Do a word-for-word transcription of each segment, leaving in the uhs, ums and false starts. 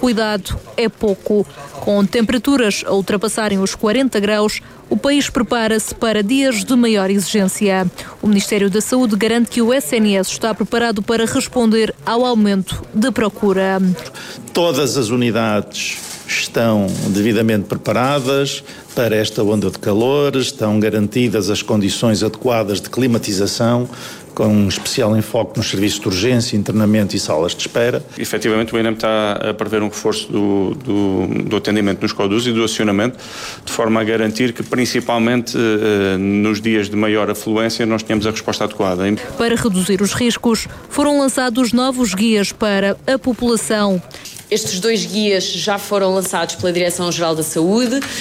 cuidado é pouco. Com temperaturas a ultrapassarem os quarenta graus, o país prepara-se para dias de maior exigência. O Ministério da Saúde garante que o S N S está preparado para responder ao aumento de procura. Todas as unidades estão devidamente preparadas para esta onda de calor, estão garantidas as condições adequadas de climatização, com um especial enfoque nos serviços de urgência, internamento e salas de espera. Efetivamente, o I N E M está a prever um reforço do, do, do atendimento nos CODUs e do acionamento, de forma a garantir que, principalmente eh, nos dias de maior afluência, nós tenhamos a resposta adequada. Para reduzir os riscos, foram lançados novos guias para a população. Estes dois guias já foram lançados pela Direção-Geral da Saúde uh,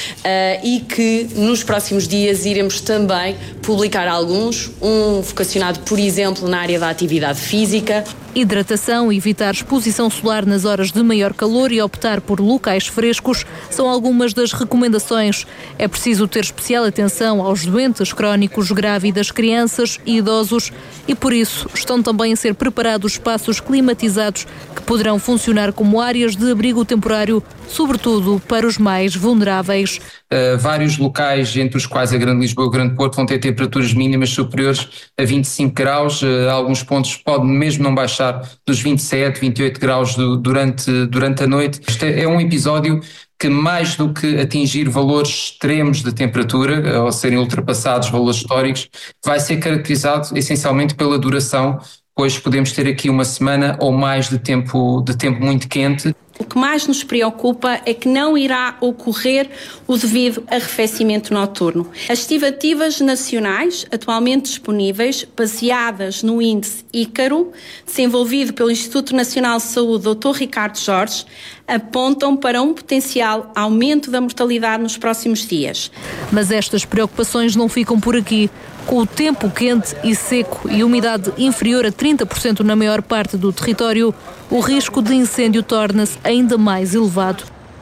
e que nos próximos dias iremos também publicar alguns, um vocacionado, por exemplo, na área da atividade física. Hidratação, evitar exposição solar nas horas de maior calor e optar por locais frescos são algumas das recomendações. É preciso ter especial atenção aos doentes crónicos, grávidas, crianças e idosos e, por isso, estão também a ser preparados espaços climatizados que poderão funcionar como áreas de abrigo temporário, sobretudo para os mais vulneráveis. Uh, vários locais, entre os quais a Grande Lisboa e o Grande Porto, vão ter temperaturas mínimas superiores a vinte e cinco graus. Uh, alguns pontos podem mesmo não baixar dos vinte e sete, vinte e oito graus do, durante, durante a noite. Este é, é um episódio que, mais do que atingir valores extremos de temperatura, ou serem ultrapassados valores históricos, vai ser caracterizado essencialmente pela duração, pois podemos ter aqui uma semana ou mais de tempo, de tempo muito quente. O que mais nos preocupa é que não irá ocorrer o devido arrefecimento noturno. As estimativas nacionais atualmente disponíveis, baseadas no índice Ícaro, desenvolvido pelo Instituto Nacional de Saúde, doutor Ricardo Jorge, apontam para um potencial aumento da mortalidade nos próximos dias. Mas estas preocupações não ficam por aqui. Com o tempo quente e seco e umidade inferior a trinta por cento na maior parte do território, o risco de incêndio torna-se ainda mais elevado.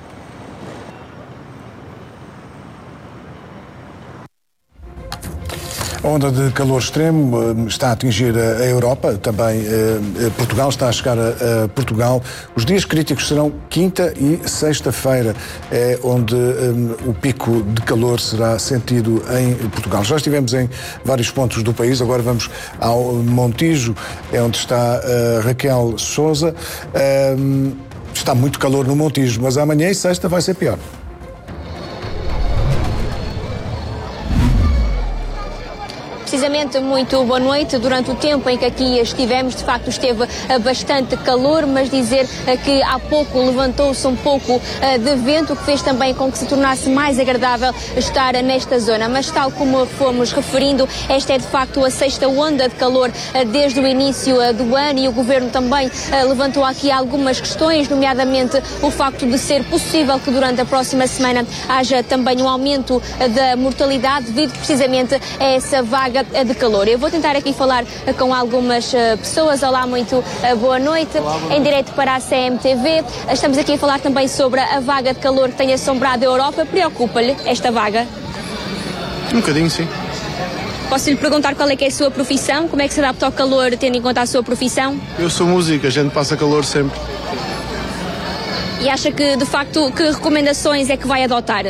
A onda de calor extremo está a atingir a Europa, também Portugal, está a chegar a Portugal. Os dias críticos serão quinta e sexta-feira, é onde o pico de calor será sentido em Portugal. Já estivemos em vários pontos do país, agora vamos ao Montijo, é onde está a Raquel Sousa. Está muito calor no Montijo, mas amanhã e sexta vai ser pior. Precisamente, muito boa noite. Durante o tempo em que aqui estivemos, de facto esteve bastante calor, mas dizer que há pouco levantou-se um pouco de vento, o que fez também com que se tornasse mais agradável estar nesta zona. Mas tal como fomos referindo, esta é de facto a sexta onda de calor desde o início do ano e o Governo também levantou aqui algumas questões, nomeadamente o facto de ser possível que durante a próxima semana haja também um aumento da mortalidade devido precisamente a essa vaga de calor. Eu vou tentar aqui falar com algumas pessoas. Olá, muito boa noite. Olá, boa noite. Em direto para a C M T V. Estamos aqui a falar também sobre a vaga de calor que tem assombrado a Europa. Preocupa-lhe esta vaga? Um bocadinho, sim. Posso lhe perguntar qual é que é a sua profissão? Como é que se adapta ao calor tendo em conta a sua profissão? Eu sou músico, a gente passa calor sempre. E acha que, de facto, que recomendações é que vai adotar?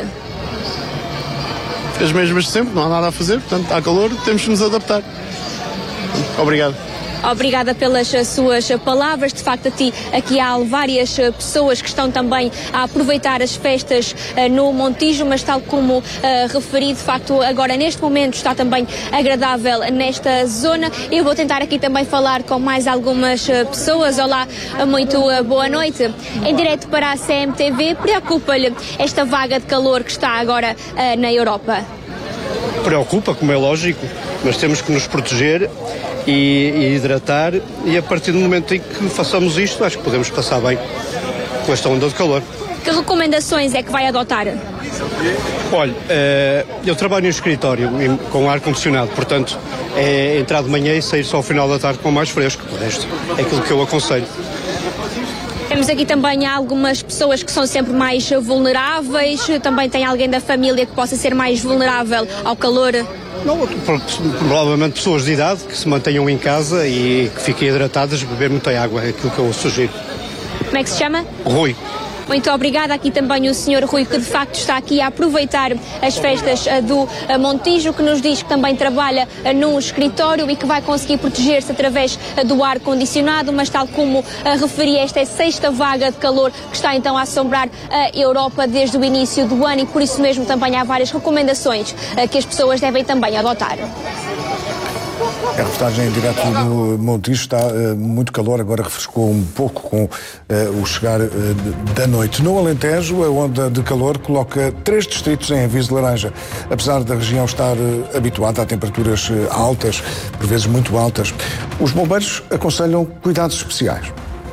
As mesmas de sempre, não há nada a fazer, portanto, há calor, temos que nos adaptar. Obrigado. Obrigada pelas suas palavras. De facto, aqui, aqui há várias pessoas que estão também a aproveitar as festas uh, no Montijo, mas tal como uh, referi, de facto, agora neste momento está também agradável nesta zona. Eu vou tentar aqui também falar com mais algumas uh, pessoas. Olá, muito uh, boa noite. Em direto para a C M T V, preocupa-lhe esta vaga de calor que está agora uh, na Europa? Preocupa, como é lógico, mas temos que nos proteger e, e hidratar, e a partir do momento em que façamos isto, acho que podemos passar bem com esta onda de calor. Que recomendações é que vai adotar? Olha, eu trabalho no escritório com ar-condicionado, portanto, é entrar de manhã e sair só ao final da tarde com mais fresco. Por resto, é aquilo que eu aconselho. Temos aqui também algumas pessoas que são sempre mais vulneráveis. Também tem alguém da família que possa ser mais vulnerável ao calor? Não, provavelmente pessoas de idade que se mantenham em casa e que fiquem hidratadas, beber muita água, é aquilo que eu sugiro. Como é que se chama? Rui. Muito obrigada. Aqui também o senhor Rui, que de facto está aqui a aproveitar as festas do Montijo, que nos diz que também trabalha num escritório e que vai conseguir proteger-se através do ar-condicionado, mas tal como referi, esta é a sexta vaga de calor que está então a assombrar a Europa desde o início do ano e por isso mesmo também há várias recomendações que as pessoas devem também adotar. A reportagem em direto do Montijo, está uh, muito calor, agora refrescou um pouco com uh, o chegar uh, da noite. No Alentejo, a onda de calor coloca três distritos em aviso laranja. Apesar da região estar uh, habituada a temperaturas uh, altas, por vezes muito altas, os bombeiros aconselham cuidados especiais.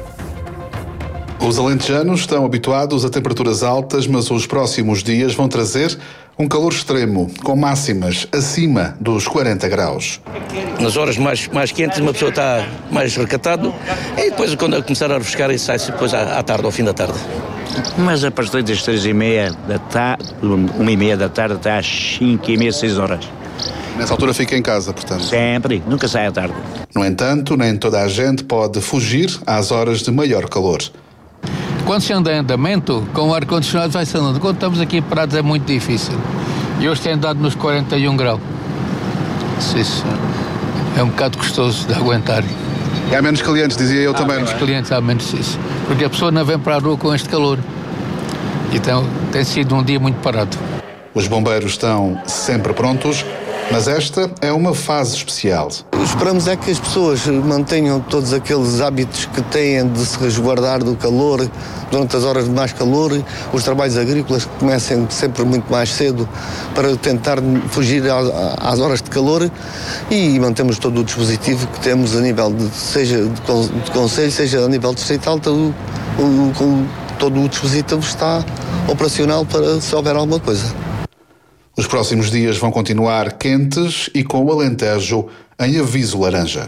Os alentejanos estão habituados a temperaturas altas, mas os próximos dias vão trazer um calor extremo, com máximas acima dos quarenta graus. Nas horas mais, mais quentes uma pessoa está mais recatado e depois quando começar a refrescar isso sai-se depois à, à tarde, ao fim da tarde. Mas a partir das três e meia da tarde, uma e meia da tarde até às cinco e meia, seis horas. Nessa altura fica em casa, portanto? Sempre, nunca sai à tarde. No entanto, nem toda a gente pode fugir às horas de maior calor. Quando se anda em andamento, com o ar-condicionado vai se andando. Quando estamos aqui parados é muito difícil. E hoje tem andado nos quarenta e um graus. Isso é um bocado custoso de aguentar. E há menos clientes, dizia eu há também, menos não é? clientes, há menos isso. Porque a pessoa não vem para a rua com este calor. Então tem sido um dia muito parado. Os bombeiros estão sempre prontos, mas esta é uma fase especial. Esperamos é que as pessoas mantenham todos aqueles hábitos que têm de se resguardar do calor durante as horas de mais calor, os trabalhos agrícolas que comecem sempre muito mais cedo para tentar fugir às horas de calor e mantemos todo o dispositivo que temos a nível de, seja de conselho, seja a nível distrital, todo o, todo o dispositivo está operacional para se houver alguma coisa. Os próximos dias vão continuar quentes e com o Alentejo em aviso laranja.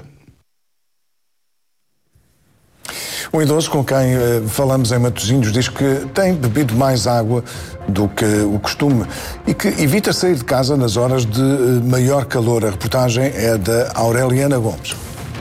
Um idoso com quem uh, falamos em Matosinhos diz que tem bebido mais água do que o costume e que evita sair de casa nas horas de uh, maior calor. A reportagem é da Aureliana Gomes.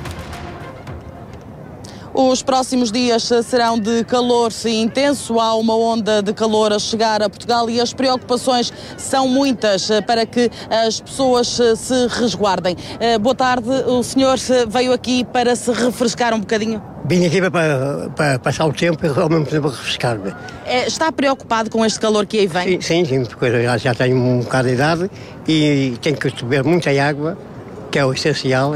Os próximos dias serão de calor intenso, há uma onda de calor a chegar a Portugal e as preocupações são muitas para que as pessoas se resguardem. Boa tarde, o senhor veio aqui para se refrescar um bocadinho? Vim aqui para, para passar o tempo e ao mesmo tempo refrescar-me. É, está preocupado com este calor que aí vem? Sim, sim, sim, porque eu já, já tenho um bocado de idade e tenho que beber muita água, que é o essencial.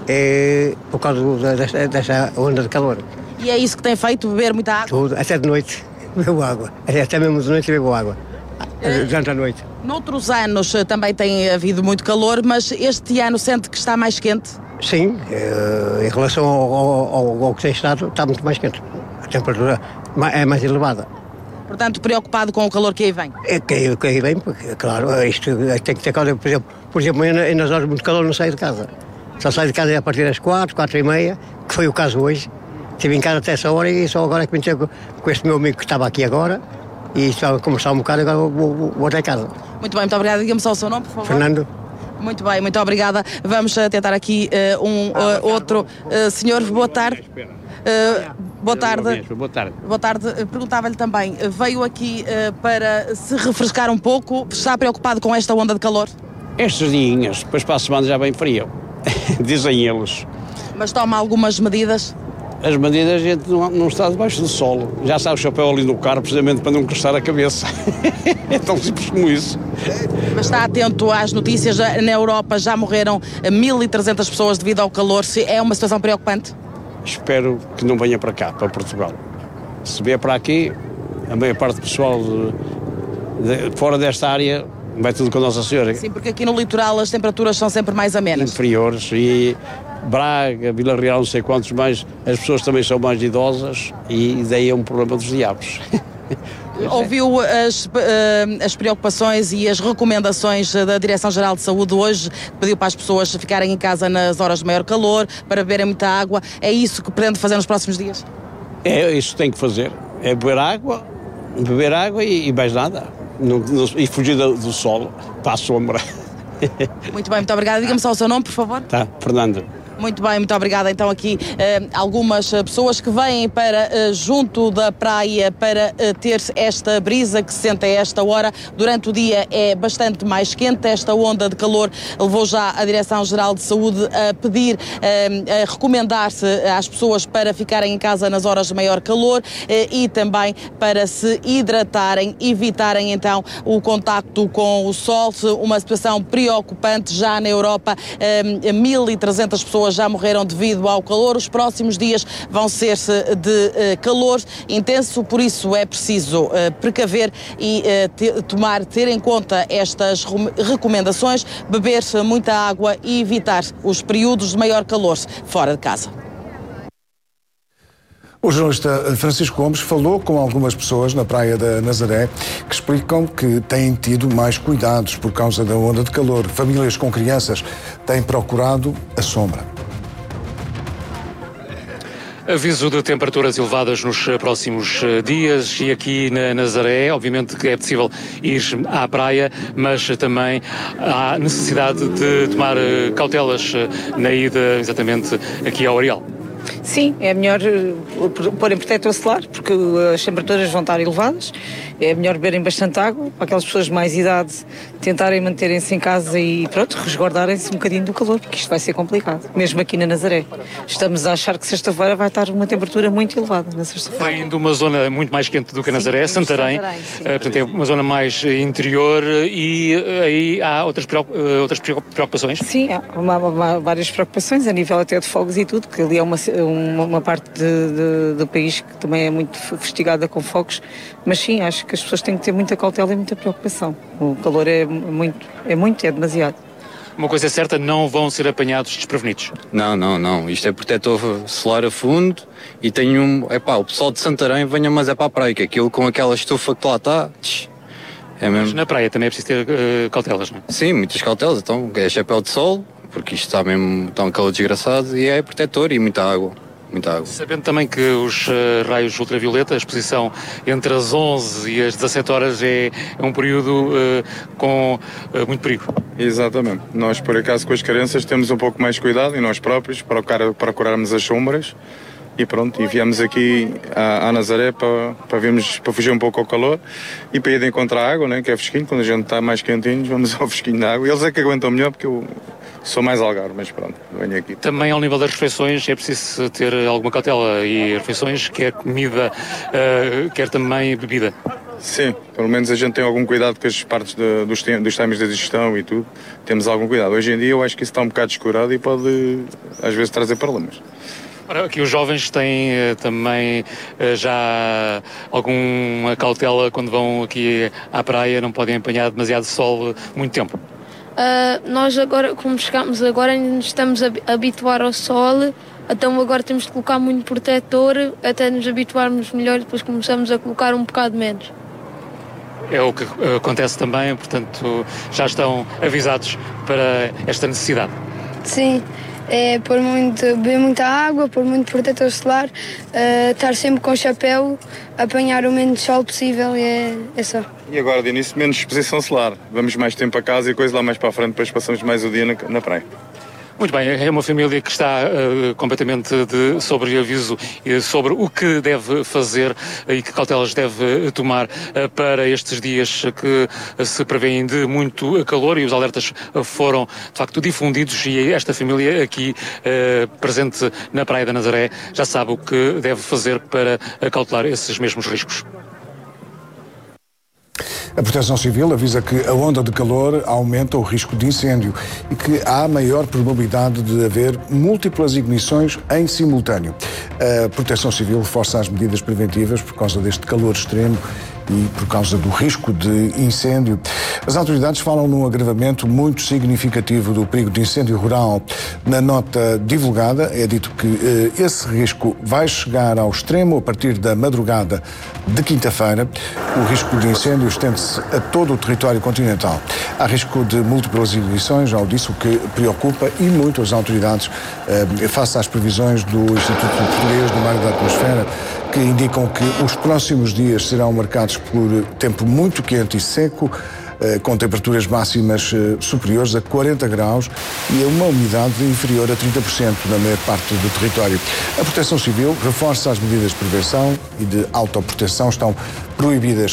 É por causa desta, desta onda de calor. E é isso que tem feito, beber muita água? Tudo, até de noite bebo água, até mesmo de noite bebo água, durante a noite. Noutros anos também tem havido muito calor, mas este ano sente que está mais quente? Sim, em relação ao, ao, ao que tem estado, está muito mais quente, a temperatura é mais elevada. Portanto, preocupado com o calor que aí vem? É que, que aí vem, porque, claro, isto tem que ter calor, por exemplo, por exemplo, nas horas de muito calor não saio de casa. Só saio de casa a partir das quatro, quatro e meia, que foi o caso hoje. Estive em casa até essa hora e só agora é que me entendo com este meu amigo que estava aqui agora e estava a conversar um bocado, agora vou, vou, vou até casa. Muito bem, muito obrigada. Diga-me só o seu nome, por favor. Fernando. Muito bem, muito obrigada. Vamos uh, tentar aqui uh, um uh, outro uh, senhor. Boa tarde. Uh, boa tarde. Boa tarde. Boa tarde. Uh, Perguntava-lhe também, uh, veio aqui uh, para se refrescar um pouco. Está preocupado com esta onda de calor? Estes dias, depois para a semana já bem frio. Dizem eles. Mas toma algumas medidas? As medidas a gente não, não está debaixo do sol. Já está o chapéu ali no carro, precisamente para não encostar a cabeça. É tão simples como isso. Mas está atento às notícias. Na Europa já morreram mil e trezentas pessoas devido ao calor. É uma situação preocupante? Espero que não venha para cá, para Portugal. Se vier para aqui, a maior parte do pessoal de, de, fora desta área vai tudo com a Nossa Senhora. Sim, porque aqui no litoral as temperaturas são sempre mais amenas. Inferiores e Braga, Vila Real, não sei quantos mais, as pessoas também são mais idosas e daí é um problema dos diabos. Ouviu as, as preocupações e as recomendações da Direção-Geral de Saúde hoje, que pediu para as pessoas ficarem em casa nas horas de maior calor, para beberem muita água. É isso que pretende fazer nos próximos dias? É isso que tem que fazer, é beber água, beber água e, e mais nada. No, no, e fugir do, do sol para a sombra. Muito bem, muito obrigada. Diga-me só o seu nome, por favor. Tá, Fernando. Muito bem, muito obrigada. Então aqui uh, algumas pessoas que vêm para uh, junto da praia para uh, ter esta brisa que se sente a esta hora. Durante o dia é bastante mais quente. Esta onda de calor levou já a Direção-Geral de Saúde a pedir, uh, a recomendar-se às pessoas para ficarem em casa nas horas de maior calor uh, e também para se hidratarem, evitarem então o contacto com o sol. Uma situação preocupante já na Europa. Uh, mil e trezentas pessoas já morreram devido ao calor. Os próximos dias vão ser de uh, calor intenso, por isso é preciso uh, precaver e uh, te, tomar, ter em conta estas recomendações, beber muita água e evitar os períodos de maior calor fora de casa. O jornalista Francisco Gomes falou com algumas pessoas na Praia da Nazaré que explicam que têm tido mais cuidados por causa da onda de calor. Famílias com crianças têm procurado a sombra. Aviso de temperaturas elevadas nos próximos dias e aqui na Nazaré, obviamente que é possível ir à praia, mas também há necessidade de tomar cautelas na ida exatamente aqui ao Areal. Sim, é melhor pôr em protetor solar, porque as temperaturas vão estar elevadas. É melhor beberem bastante água, para aquelas pessoas de mais idade tentarem manterem-se em casa e pronto, resguardarem-se um bocadinho do calor, porque isto vai ser complicado, mesmo aqui na Nazaré. Estamos a achar que sexta-feira vai estar uma temperatura muito elevada na sexta-feira. Vem de uma zona muito mais quente do que a Nazaré, sim, Santarém, Santarém uh, portanto é uma zona mais interior e uh, aí há outras, uh, outras preocupações? Sim, há, uma, uma, várias preocupações, a nível até de fogos e tudo, que ali é uma, uma, uma parte de, de, do país que também é muito festigada com fogos, mas sim, acho que as pessoas têm que ter muita cautela e muita preocupação. O calor é muito, é muito, é demasiado. Uma coisa é certa, não vão ser apanhados desprevenidos. Não, não, não. Isto é protetor solar a fundo e tenho um... Epá, o pessoal de Santarém venha mas é para a praia, que aquilo com aquela estufa que lá está... É mesmo... Mas na praia também é preciso ter uh, cautelas, não é? Sim, muitas cautelas. Então é chapéu de sol, porque isto está mesmo está um calor desgraçado e é protetor e muita água. Muita água. Sabendo também que os uh, raios ultravioleta, a exposição entre as onze e as dezassete horas é, é um período uh, com uh, muito perigo. Exatamente. Nós, por acaso, com as crianças temos um pouco mais cuidado e nós próprios para procurarmos as sombras e pronto, e viemos aqui à, à Nazaré para, para, vermos, para fugir um pouco ao calor e para ir de encontrar água, né, que é fresquinho. Quando a gente está mais quentinho, vamos ao fresquinho da água. Eles é que aguentam melhor porque eu sou mais algarve, mas pronto, venho aqui. Também ao nível das refeições é preciso ter alguma cautela e refeições, quer comida, uh, quer também bebida. Sim, pelo menos a gente tem algum cuidado com as partes de, dos, dos times de digestão e tudo, temos algum cuidado. Hoje em dia eu acho que isso está um bocado descurado e pode às vezes trazer problemas. Ora, aqui os jovens têm uh, também uh, já alguma cautela quando vão aqui à praia, não podem apanhar demasiado sol uh, muito tempo. Uh, nós agora, como chegámos agora, ainda nos estamos a habituar ao sol, então agora temos de colocar muito protetor até nos habituarmos melhor e depois começamos a colocar um bocado menos. É o que acontece também, portanto já estão avisados para esta necessidade. Sim, é pôr muito, beber muita água, pôr muito protetor solar, uh, estar sempre com chapéu, apanhar o menos sol possível e é, é só. E agora de início menos exposição solar, vamos mais tempo a casa e coisa lá mais para a frente, depois passamos mais o dia na, na praia. Muito bem, é uma família que está uh, completamente de sobre aviso uh, sobre o que deve fazer uh, e que cautelas deve tomar uh, para estes dias que uh, se prevêem de muito calor, e os alertas uh, foram de facto difundidos, e esta família aqui uh, presente na Praia da Nazaré já sabe o que deve fazer para uh, cautelar esses mesmos riscos. A Proteção Civil avisa que a onda de calor aumenta o risco de incêndio e que há maior probabilidade de haver múltiplas ignições em simultâneo. A Proteção Civil reforça as medidas preventivas por causa deste calor extremo e por causa do risco de incêndio. As autoridades falam num agravamento muito significativo do perigo de incêndio rural. Na nota divulgada é dito que eh, esse risco vai chegar ao extremo a partir da madrugada de quinta-feira. O risco de incêndio estende-se a todo o território continental. Há risco de múltiplas ignições, já o disse, o que preocupa e muito as autoridades eh, face às previsões do Instituto Português do Mar e da Atmosfera, que indicam que os próximos dias serão marcados por tempo muito quente e seco. com temperaturas máximas superiores a quarenta graus e a uma umidade inferior a trinta por cento na maior parte do território. A Proteção Civil reforça as medidas de prevenção e de autoproteção. Estão proibidas